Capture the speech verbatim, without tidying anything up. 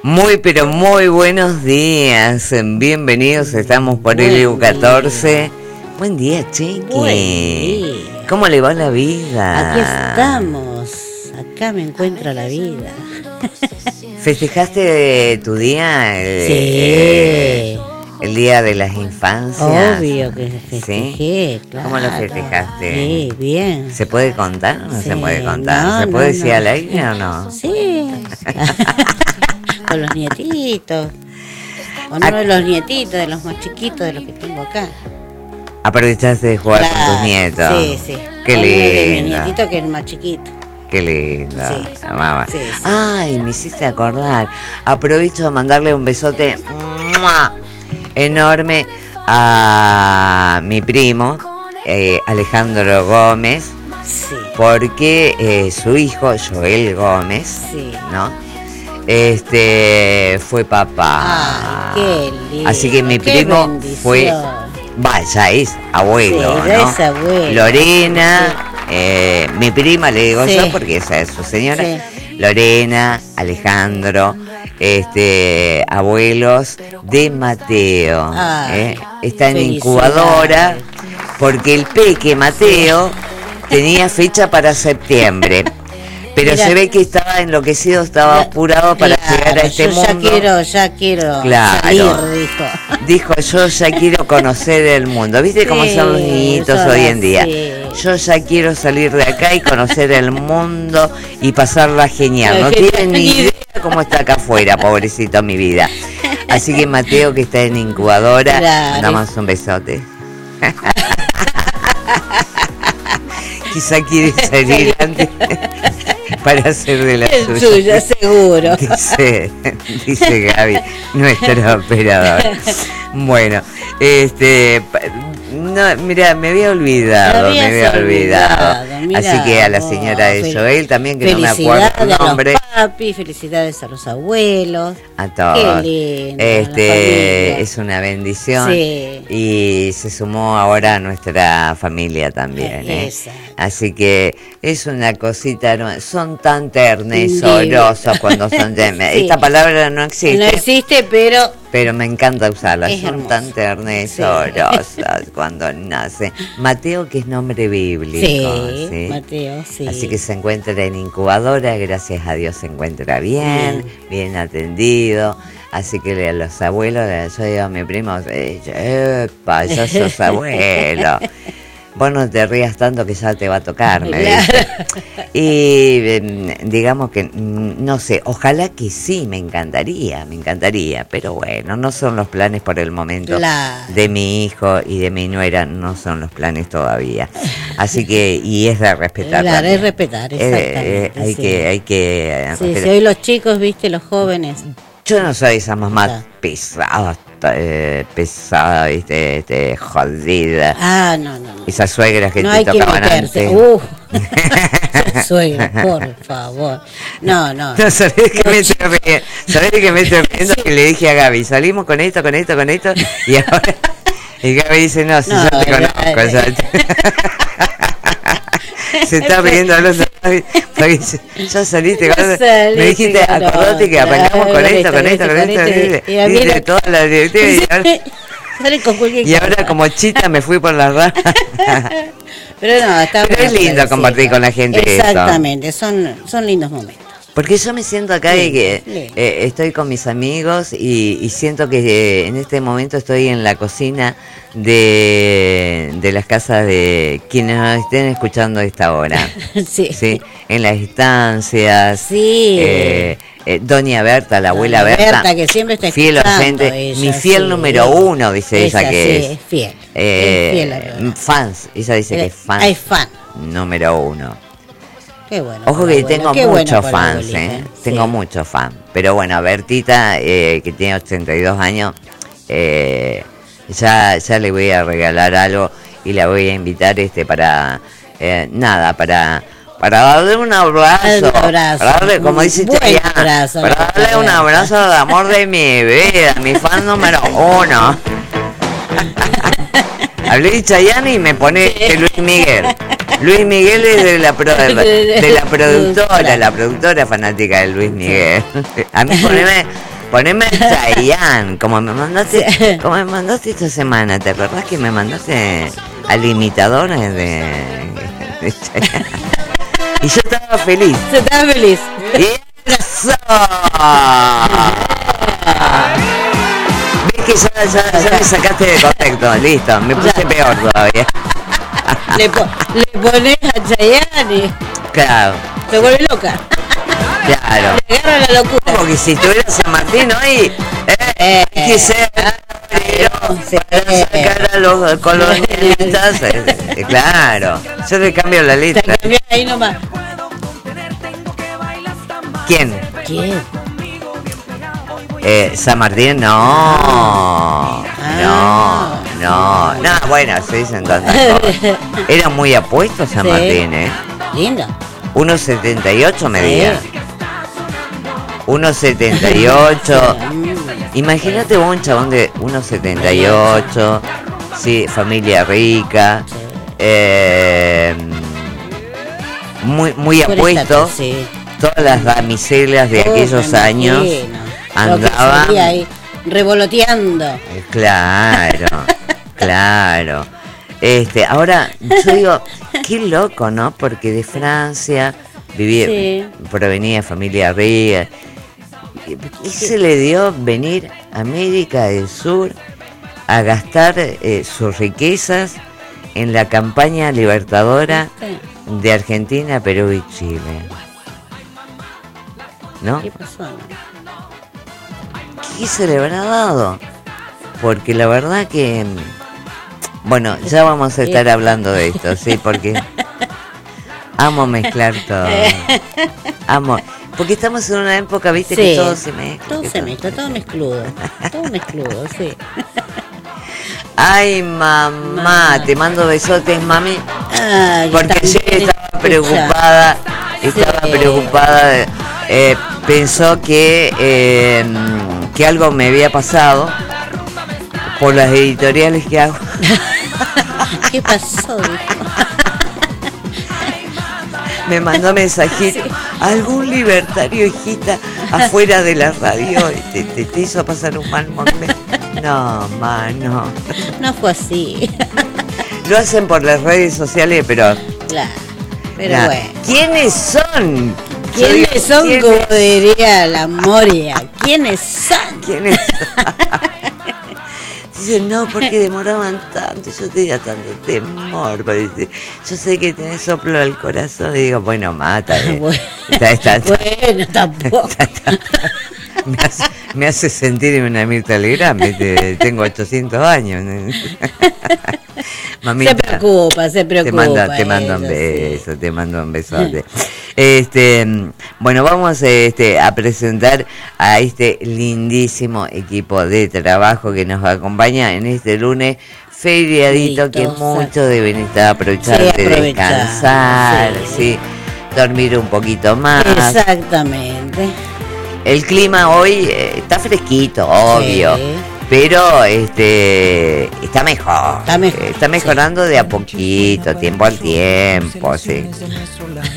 Muy, pero muy buenos días. Bienvenidos, estamos por el E U catorce. Buen día, Chiqui. Buen día. ¿Cómo le va la vida? Aquí estamos. Acá me encuentra la vida. ¿Festejaste tu día? El, Sí. eh, el día de las infancias. Obvio que festejé, ¿Sí? claro. ¿Cómo lo festejaste? Sí, bien. ¿Se puede contar o no Sí, se puede contar? no, ¿Se no, puede decir no. al aire o no? Sí. Con los nietitos. Con uno de los nietitos, de los más chiquitos de los que tengo acá. ¿Aprovechaste de jugar Claro, con tus nietos? Sí, sí. Qué Con uno de mi lindo. nietito que es el más chiquito. Qué lindo. Sí. Mamá. Sí, sí. Ay, me hiciste acordar. Aprovecho de mandarle un besote ¡mua! enorme a mi primo, eh, Alejandro Gómez, Sí. porque eh, su hijo, Joel Gómez, Sí. ¿no? Este fue papá. Ay, qué lindo. Así que mi Qué primo bendición. fue, vaya, es abuelo, Sí, ya ¿no? es abuelo. Lorena, eh, mi prima le digo Sí. yo porque esa es su señora. Sí. Lorena, Alejandro, este, abuelos de Mateo. Ay, ¿eh? Está en felicidades. incubadora porque el peque Mateo tenía fecha para septiembre. Pero Mira. se ve que estaba enloquecido, estaba apurado para Claro, llegar a este yo ya mundo. quiero, ya quiero Claro. salir, dijo. Dijo, yo ya quiero conocer el mundo. ¿Viste cómo Sí, son los niñitos son hoy en día? así. Yo ya quiero salir de acá y conocer el mundo y pasarla genial. No tienen ni idea cómo está acá afuera, pobrecito mi vida. Así que Mateo, que está en incubadora, Claro. mandamos un besote. Quizá quiere salir antes para hacer de la Es suya. suya, seguro. Dice, dice Gaby, nuestro operador. Bueno, este, pa- no, mira, me había olvidado, Me me había habías olvidado. olvidado, mirá Así que a la vos, señora de fel- Joel también, que no me acuerdo Felicidades el a los nombre, papis, felicidades a los abuelos. a todos. Qué lindo, la Este, familia. es una bendición. Sí. Y se sumó ahora a nuestra familia también, ¿eh? Exacto. Así que es una cosita, no- son tan ternes, Lindo. orosos cuando son ternes. Sí. Esta palabra no existe. No existe, pero Pero me encanta usarla, Es son hermoso. tan ternes, Sí. orosas cuando nace. Mateo, que es nombre bíblico. sí, ¿sí? Mateo, sí. Así que se encuentra en incubadora, gracias a Dios se encuentra bien, Bien. bien atendido. Así que a los abuelos, yo digo a mi primo, eh, epa, ya sos abuelo. Vos no te rías tanto que ya te va a tocar, me Claro. dice. Y eh, digamos que, mm, no sé, ojalá que sí, me encantaría, me encantaría, pero bueno, no son los planes por el momento Claro. de mi hijo y de mi nuera, no son los planes todavía. Así que, y es de respetar. Claro, también. es respetar, Eh, eh, exactamente. hay sí. que, hay que eh, Sí, respetar. sí, hoy los chicos, viste, los jóvenes. Yo no soy esa mamá Claro. pesada, eh, pesada, viste, este, jodida. Ah, no, no, no. Esas suegras que No te hay que tocaban meterse. antes. Uh. Suegra, por favor. No, no. No, ¿sabés que me estoy riendo? ¿Sabés que me estoy riendo? Que le dije a Gaby, salimos con esto, con esto, con esto, y ahora, y Gaby dice, no, si No, ya te no, conozco, no. ya te- se está riendo hablando, porque dice, ya saliste, Ya con- me saliste, dijiste, claro, acordate que arrancamos con claro, esto, con esto, con esto, este, y a mí dice la- toda la directiva, y ahora, Sale con cualquier y cosa. ahora como chita me fui por las ramas. Pero no, está Pero es bueno lindo para compartir decirlo. con la gente eso. Exactamente, son, son lindos momentos. Porque yo me siento acá y que Sí, sí. eh, estoy con mis amigos y, y siento que eh, en este momento estoy en la cocina de, de las casas de quienes nos estén escuchando a esta hora. Sí. ¿Sí? En las estancias. Sí. eh, eh, Doña Berta, la abuela Doña Berta, Berta, que siempre está fiel escuchando oyente, ella, mi fiel sí. número uno, dice ella, Ella, que sí, es. es fiel. Eh, es fiel a la- fans, ella dice que es fan. Ah, es fan. Número uno. Qué bueno. Ojo por la que abuela, tengo qué bueno muchos por la fans, abuelita, ¿eh? sí. Tengo muchos fans. Pero bueno, Bertita, eh, que tiene ochenta y dos años, eh, ya, ya le voy a regalar algo y la voy a invitar este para, eh, nada, para... Para darle un abrazo, Un abrazo. para darle, como dice Un buen Chayanne, abrazo, para Berta. darle un abrazo de amor de mi vida, mi fan número uno. Hablé de Chayanne y me pone este Luis Miguel. Luis Miguel es de la, pro- de la productora, la productora fanática de Luis Miguel. A mí poneme Poneme a Chayanne, como me mandaste, sí. como me mandaste esta semana. ¿Te acordás que me mandaste al imitador de, de Chayanne? Y yo estaba feliz. Yo estaba feliz. Y eso. Ves que ya, ya, ya me sacaste de contexto, listo, me puse ya. Peor todavía. Le, po le pones a Chayanne. Claro. Se vuelve loca. Claro. Le agarra la locura. Como que si estuviera San Martín hoy, eh, eh, que ser pero sí, para sacar a los colonialistas, eh, eh, claro. Yo le cambio la letra. Ahí nomás. ¿Quién? ¿Quién? Eh, San Martín, no. Ah. No, no. No, bueno, se dicen tantas cosas. Era muy apuesto San sí. Martín, ¿eh? Lindo. uno setenta y ocho medía. Sí. uno setenta y ocho. Imagínate vos un chabón de uno setenta y ocho, sí, familia rica, eh, muy muy apuesto. Sí. Todas las damiselas de oh, aquellos años andaban ahí revoloteando. Claro, claro. Este, ahora yo digo, qué loco, ¿no? Porque de Francia vivía, sí. provenía familia rica. ¿Qué se le dio venir a América del Sur a gastar eh, sus riquezas en la campaña libertadora de Argentina, Perú y Chile? ¿No? ¿Qué pasó? ¿Qué se le habrá dado? Porque la verdad que... Bueno, ya vamos a estar hablando de esto, ¿sí? Porque amo mezclar todo. Amo... Porque estamos en una época, viste, sí, que todo se mezcla. Todo se mezcla, todo mezcludo. Todo mezcludo, sí. Ay, mamá, mamá, te mando besotes, mami. Ay, porque sí, estaba preocupada, estaba sí. preocupada. Eh, pensó que, eh, que algo me había pasado por las editoriales que hago. ¿Qué pasó, hijo? Me mandó mensajito, sí. algún libertario, hijita, afuera de la radio, te, te, te hizo pasar un mal momento. No, mano. No fue así. Lo hacen por las redes sociales, pero... Claro, pero nah. bueno. ¿Quiénes son? ¿Quiénes digo, son, ¿quiénes? Como diría la Moria? ¿Quiénes son? ¿Quiénes son? Dicen, no, porque demoraban tanto, yo tenía tanto temor, parece. Yo sé que tenés soplo al corazón, y digo, bueno, mata. Eh. Bueno, está, está, está, bueno, tampoco. Está, está, me, hace, me hace sentir una Mirta Legrand, tengo ochocientos años. Mamita, se preocupa, se preocupa. Te, manda, te mando un beso, sí. te mando un besote. Este, bueno, vamos este, a presentar a este lindísimo equipo de trabajo que nos acompaña en este lunes feriadito. Listo, que muchos deben estar aprovechando sí, de descansar, sí. sí, dormir un poquito más. Exactamente. El clima hoy eh, está fresquito, obvio. Sí. Pero este está mejor, está, mejor, está mejorando sí. de a poquito, tiempo al tiempo, sí.